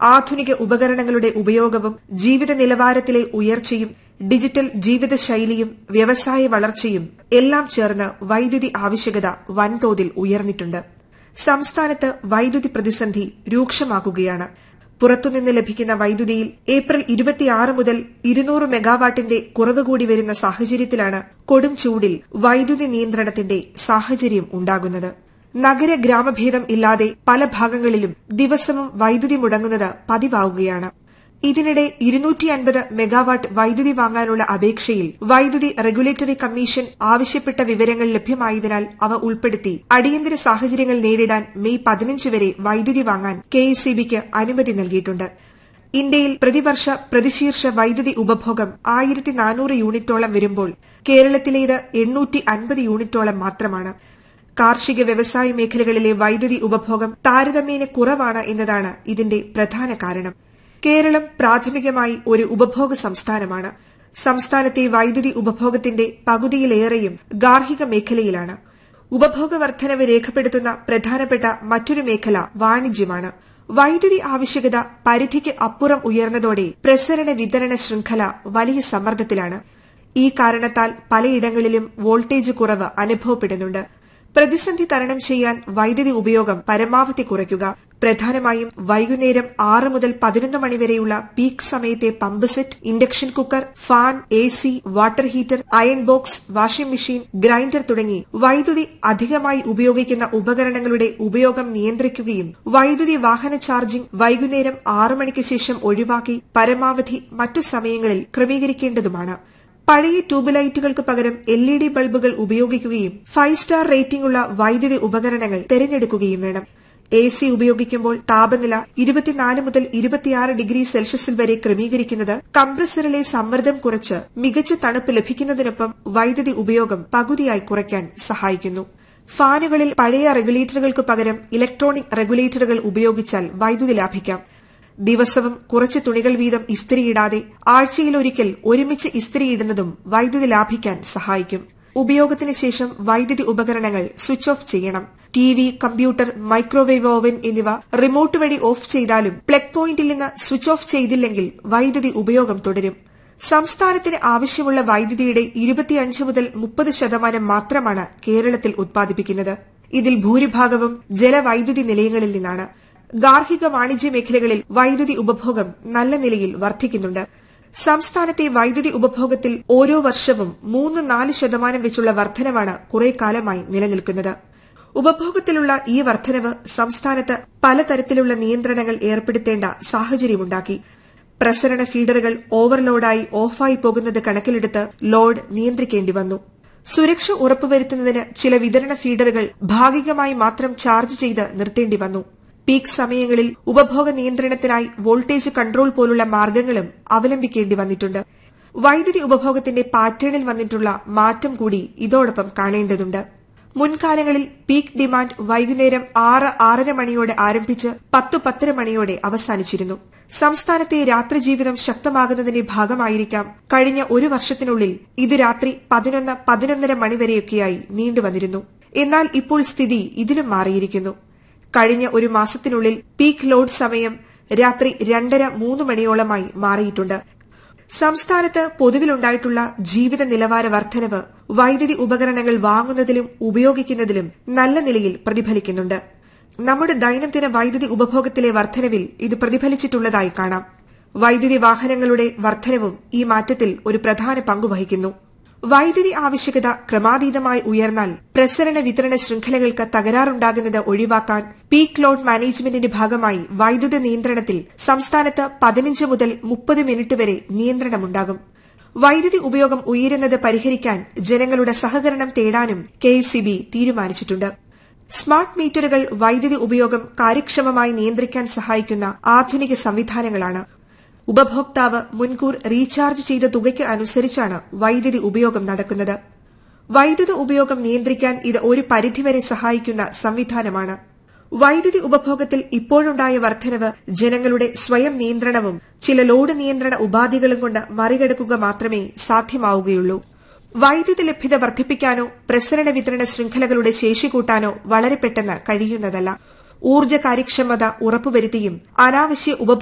ആധുനിക ഉപകരണങ്ങളുടെ ഉപയോഗവും ജീവിത നിലവാരത്തിലെ ഉയർച്ചയും ഡിജിറ്റൽ ജീവിതശൈലിയും വ്യവസായ വളർച്ചയും എല്ലാം ചേർന്ന് വൈദ്യുതി ആവശ്യകത വൻതോതിൽ ഉയർന്നിട്ടുണ്ട്. സംസ്ഥാനത്ത് വൈദ്യുതി പ്രതിസന്ധി രൂക്ഷമാകുകയാണ്. പുറത്തുനിന്ന് ലഭിക്കുന്ന വൈദ്യുതിയിൽ ഏപ്രിൽ 26 മുതൽ 200 മെഗാവാട്ടിന്റെ കുറവ് കൂടി വരുന്ന സാഹചര്യത്തിലാണ് കൊടും ചൂടിൽ വൈദ്യുതി നിയന്ത്രണത്തിന്റെ സാഹചര്യം ഉണ്ടാകുന്നത്. നഗര ഗ്രാമഭേദം ഇല്ലാതെ പല ഭാഗങ്ങളിലും ദിവസവും വൈദ്യുതി മുടങ്ങുന്നത് പതിവാകുകയാണ്. ഇതിനിടെ 250 മെഗാവാട്ട് വൈദ്യുതി വാങ്ങാനുള്ള അപേക്ഷയിൽ വൈദ്യുതി റെഗുലേറ്ററി കമ്മീഷൻ ആവശ്യപ്പെട്ട വിവരങ്ങൾ ലഭ്യമായതിനാൽ അവ ഉൾപ്പെടുത്തി അടിയന്തര സാഹചര്യങ്ങൾ നേരിടാൻ മെയ് 15 വരെ വൈദ്യുതി വാങ്ങാൻ കെഎസ്ഇബിക്ക് അനുമതി നൽകിയിട്ടുണ്ട്. ഇന്ത്യയിൽ പ്രതിവർഷ പ്രതിശീർഷ വൈദ്യുതി ഉപഭോഗം 1400 യൂണിറ്റോളം വരുമ്പോൾ കേരളത്തിലേത് 850 യൂണിറ്റോളം മാത്രമാണ്. കാർഷിക വ്യവസായ മേഖലകളിലെ വൈദ്യുതി ഉപഭോഗം താരതമ്യേന കുറവാണ് എന്നതാണ് ഇതിന്റെ പ്രധാന കാരണം. കേരളം പ്രാഥമികമായി ഒരു ഉപഭോഗ സംസ്ഥാനമാണ്. സംസ്ഥാനത്തെ വൈദ്യുതി ഉപഭോഗത്തിന്റെ പകുതിയിലേറെയും ഗാർഹിക മേഖലയിലാണ്. ഉപഭോഗ വർധനവ് രേഖപ്പെടുത്തുന്ന പ്രധാനപ്പെട്ട മറ്റൊരു മേഖല വാണിജ്യമാണ്. വൈദ്യുതി ആവശ്യകത പരിധിക്ക് അപ്പുറം ഉയർന്നതോടെ പ്രസരണ വിതരണ ശൃംഖല വലിയ സമ്മർദ്ദത്തിലാണ്. ഈ കാരണത്താൽ പലയിടങ്ങളിലും വോൾട്ടേജ് കുറവ് അനുഭവപ്പെടുന്നുണ്ട്. പ്രതിസന്ധി തരണം ചെയ്യാൻ വൈദ്യുതി ഉപയോഗം പരമാവധി കുറയ്ക്കുക, പ്രധാനമായും വൈകുന്നേരം 6 മുതൽ 11 മണിവരെയുള്ള പീക്ക് സമയത്തെ pump set, induction cooker, fan, AC, water heater, iron box, washing machine, grinder തുടങ്ങി വൈദ്യുതി അധികമായി ഉപയോഗിക്കുന്ന ഉപകരണങ്ങളുടെ ഉപയോഗം നിയന്ത്രിക്കുകയും വൈദ്യുതി വാഹന ചാർജിംഗ് വൈകുന്നേരം 6 മണിക്ക് ശേഷം ഒഴിവാക്കി പരമാവധി മറ്റു സമയങ്ങളിൽ ക്രമീകരിക്കേണ്ടതുമാണ്. പഴയ ട്യൂബ് ലൈറ്റുകൾക്ക് പകരം LED ബൾബുകൾ ഉപയോഗിക്കുകയും 5 സ്റ്റാർ റേറ്റിംഗുള്ള വൈദ്യുതി ഉപകരണങ്ങൾ തിരഞ്ഞെടുക്കുകയും വേണം. AC ഉപയോഗിക്കുമ്പോൾ താപനില 24 മുതൽ 26 ഡിഗ്രി സെൽഷ്യസിൽ വരെ ക്രമീകരിക്കുന്നത് കംപ്രസറിലെ സമ്മർദ്ദം കുറച്ച് മികച്ച തണുപ്പ് ലഭിക്കുന്നതിനൊപ്പം വൈദ്യുതി ഉപയോഗം പകുതിയായി കുറയ്ക്കാൻ സഹായിക്കുന്നു. ഫാനുകളിൽ പഴയ റെഗുലേറ്ററുകൾക്ക് പകരം ഇലക്ട്രോണിക് റെഗുലേറ്ററുകൾ ഉപയോഗിച്ചാൽ വൈദ്യുതി ലാഭിക്കാം. ദിവസവും കുറച്ച് തുണികൾ വീതം ഇസ്തിരിയിടാതെ ആഴ്ചയിലൊരിക്കൽ ഒരുമിച്ച് ഇസ്തിരിയിടുന്നതും വൈദ്യുതി ലാഭിക്കാൻ സഹായിക്കും. ഉപയോഗത്തിന് ശേഷം വൈദ്യുതി ഉപകരണങ്ങൾ സ്വിച്ച് ഓഫ് ചെയ്യണം. TV, കമ്പ്യൂട്ടർ, മൈക്രോവേവ് ഓവൻ എന്നിവ റിമോട്ട് വഴി ഓഫ് ചെയ്താലും പ്ലഗ് പോയിന്റിൽ നിന്ന് സ്വിച്ച് ഓഫ് ചെയ്തില്ലെങ്കിൽ വൈദ്യുതി ഉപയോഗം തുടരും. സംസ്ഥാനത്തിന് ആവശ്യമുള്ള വൈദ്യുതിയുടെ 25 മുതൽ 30% മാത്രമാണ് കേരളത്തിൽ ഉത്പാദിപ്പിക്കുന്നത്. ഇതിൽ ഭൂരിഭാഗവും ജലവൈദ്യുതി നിലയങ്ങളിൽ നിന്നാണ്. ഗാർഹിക വാണിജ്യ മേഖലകളിൽ വൈദ്യുതി ഉപഭോഗം നല്ല നിലയിൽ വർദ്ധിക്കുന്നുണ്ട്. സംസ്ഥാനത്തെ വൈദ്യുതി ഉപഭോഗത്തിൽ ഓരോ വർഷവും 3-4% വെച്ചുള്ള വർധനവാണ് കുറെ കാലമായി നിലനിൽക്കുന്നത്. ഉപഭോഗത്തിലുള്ള ഈ വർധനവ് സംസ്ഥാനത്ത് പലതരത്തിലുള്ള നിയന്ത്രണങ്ങൾ ഏർപ്പെടുത്തേണ്ട സാഹചര്യമുണ്ടാക്കി. പ്രസരണ ഫീഡറുകൾ ഓവർലോഡായി ഓഫായി പോകുന്നത് കണക്കിലെടുത്ത് ലോഡ് നിയന്ത്രിക്കേണ്ടി വന്നു. സുരക്ഷ ഉറപ്പുവരുത്തുന്നതിന് ചില വിതരണ ഫീഡറുകൾ ഭാഗികമായി മാത്രം ചാർജ് ചെയ്ത് നിർത്തേണ്ടി വന്നു. പീക്ക് സമയങ്ങളിൽ ഉപഭോഗ നിയന്ത്രണത്തിനായി വോൾട്ടേജ് കൺട്രോൾ പോലുള്ള മാർഗ്ഗങ്ങളും അവലംബിക്കേണ്ടി വന്നിട്ടുണ്ട്. വൈദ്യുതി ഉപഭോഗത്തിന്റെ പാറ്റേണിൽ വന്നിട്ടുള്ള മാറ്റം കൂടി ഇതോടൊപ്പം കാണേണ്ടതുണ്ട്. മുൻകാലങ്ങളിൽ പീക്ക് ഡിമാൻഡ് വൈകുന്നേരം 6-6:30 മണിയോടെ ആരംഭിച്ച് 10-10:30 മണിയോടെ അവസാനിച്ചിരുന്നു. സംസ്ഥാനത്തെ രാത്രി ജീവിതം ശക്തമാകുന്നതിന്റെ ഭാഗമായിരിക്കാം കഴിഞ്ഞ ഒരു വർഷത്തിനുള്ളിൽ ഇത് രാത്രി 11-11:30 മണിവരെയൊക്കെയായി നീണ്ടുവന്നിരുന്നു. എന്നാൽ ഇപ്പോൾ സ്ഥിതി ഇതിലും മാറിയിരിക്കുന്നു. കഴിഞ്ഞ ഒരു മാസത്തിനുള്ളിൽ പീക്ക് ലോഡ് സമയം രാത്രി 2:30-3 മണിയോളമായി മാറിയിട്ടുണ്ട്. സംസ്ഥാനത്ത് പൊതുവിലുണ്ടായിട്ടുള്ള ജീവിത നിലവാര വർധനവ് വൈദ്യുതി ഉപകരണങ്ങൾ വാങ്ങുന്നതിലും ഉപയോഗിക്കുന്നതിലും നല്ല നിലയിൽ പ്രതിഫലിക്കുന്നുണ്ട്. നമ്മുടെ ദൈനംദിന വൈദ്യുതി ഉപഭോഗത്തിലെ വർധനവിൽ ഇത് പ്രതിഫലിച്ചിട്ടുള്ളതായി കാണാം. വൈദ്യുതി വാഹനങ്ങളുടെ വർധനവും ഈ മാറ്റത്തിൽ ഒരു പ്രധാന പങ്കുവഹിക്കുന്നു. വൈദ്യുതി ആവശ്യകത ക്രമാതീതമായി ഉയർന്നാൽ പ്രസരണ വിതരണ ശൃംഖലകൾക്ക് തകരാറുണ്ടാകുന്നത് ഒഴിവാക്കാൻ പീക്ക് ലോഡ് മാനേജ്മെന്റിന്റെ ഭാഗമായി വൈദ്യുത നിയന്ത്രണത്തിൽ സംസ്ഥാനത്ത് 15 മുതൽ 30 മിനിറ്റ് വരെ നിയന്ത്രണമുണ്ടാകും. വൈദ്യുതി ഉപയോഗം ഉയരുന്നത് പരിഹരിക്കാൻ ജനങ്ങളുടെ സഹകരണം തേടാനും കെഎസ്ഇബി തീരുമാനിച്ചിട്ടുണ്ട്. സ്മാർട്ട് മീറ്ററുകൾ വൈദ്യുതി ഉപയോഗം കാര്യക്ഷമമായി നിയന്ത്രിക്കാൻ സഹായിക്കുന്ന ആധുനിക സംവിധാനങ്ങളാണ്. ഉപഭോക്താവ് മുൻകൂർ റീചാർജ് ചെയ്ത തുകയ്ക്ക് അനുസരിച്ചാണ് വൈദ്യുതി ഉപയോഗം നടക്കുന്നത്. വൈദ്യുത ഉപയോഗം നിയന്ത്രിക്കാൻ ഇത് ഒരു പരിധിവരെ സഹായിക്കുന്ന സംവിധാനമാണ്. വൈദ്യുതി ഉപഭോഗത്തിൽ ഇപ്പോഴുണ്ടായ വർധനവ് ജനങ്ങളുടെ സ്വയം നിയന്ത്രണവും ചില ലോഡ് നിയന്ത്രണ ഉപാധികളും കൊണ്ട് മറികടക്കുക മാത്രമേ സാധ്യമാവുകയുള്ളൂ. വൈദ്യുതി ലഭ്യത വർദ്ധിപ്പിക്കാനോ പ്രസരണ വിതരണ ശൃംഖലകളുടെ ശേഷി കൂട്ടാനോ വളരെ പെട്ടെന്ന് കഴിയുന്നതല്ല. ഊർജ്ജ കാര്യക്ഷമത ഉറപ്പുവരുത്തിയും അനാവശ്യ